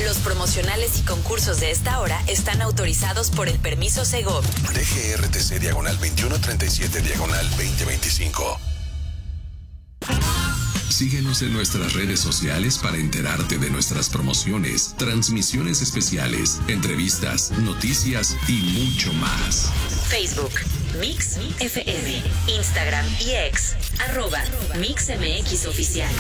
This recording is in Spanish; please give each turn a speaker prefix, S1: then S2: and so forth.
S1: Los promocionales y concursos de esta hora están autorizados por el permiso Segov.
S2: DGRTC /2137/2025. Síguenos en nuestras redes sociales para enterarte de nuestras promociones, transmisiones especiales, entrevistas, noticias y mucho más.
S1: Facebook, Mix FM, Instagram y X, @MixMX Oficial.